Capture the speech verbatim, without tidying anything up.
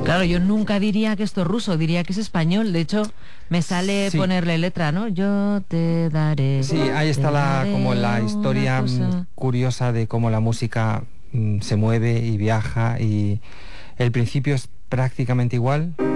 Claro, yo nunca diría que esto es ruso, diría que es español. De hecho, me sale sí. ponerle letra, ¿no? Yo te daré. Sí, ahí está la como la historia cosa. curiosa de cómo la música mm, se mueve y viaja, y el principio es prácticamente igual.